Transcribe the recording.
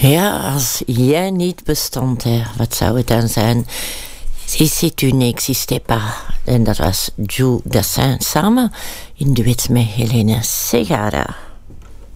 Ja, als jij niet bestond, hè, wat zou het dan zijn? Si tu n'existais pas. En dat was Joe Dassin samen in duet met Helene Segara.